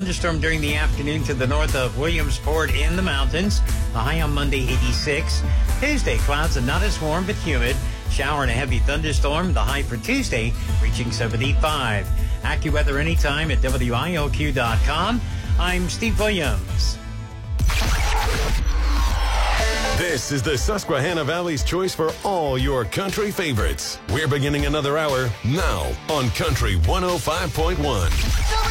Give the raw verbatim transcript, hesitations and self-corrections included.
thunderstorm during the afternoon to the north of Williamsport in the mountains. The high on Monday, eighty-six. Tuesday, clouds and not as warm but humid. Shower and a heavy thunderstorm. The high for Tuesday reaching seventy-five. AccuWeather anytime at W I O Q dot com. I'm Steve Williams. This is the Susquehanna Valley's choice for all your country favorites. We're beginning another hour now on Country one oh five point one.